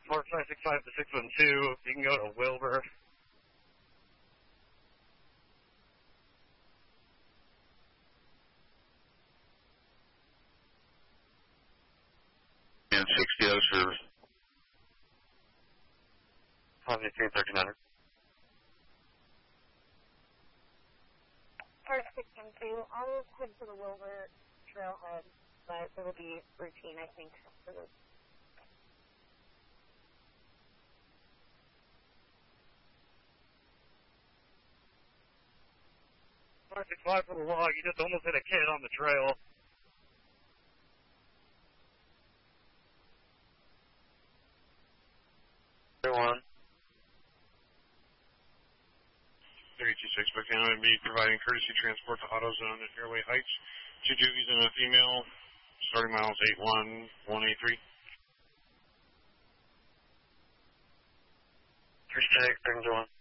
4565 to 612. You can go to Wilbur. And 60 service. Positive 1300. Park 612, I'll head to the Wilbur trailhead, but it'll be routine, I think, for this. 565 for the log. You just almost hit a kid on the trail. One. 326 Buchanan, I'm going to be providing courtesy transport to AutoZone at Airway Heights. 2 doogies and a female, starting miles 81183. 36, 31.